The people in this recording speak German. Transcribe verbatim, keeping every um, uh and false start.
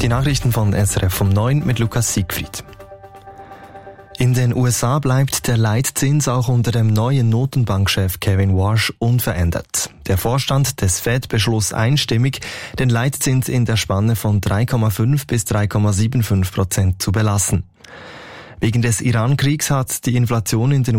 Die Nachrichten von S R F um neun mit Lukas Siegfried. In den U S A bleibt der Leitzins auch unter dem neuen Notenbankchef Kevin Warsh unverändert. Der Vorstand des Fed beschloss einstimmig, den Leitzins in der Spanne von drei Komma fünf bis drei Komma fünfundsiebzig Prozent zu belassen. Wegen des Iran-Kriegs hat die Inflation in den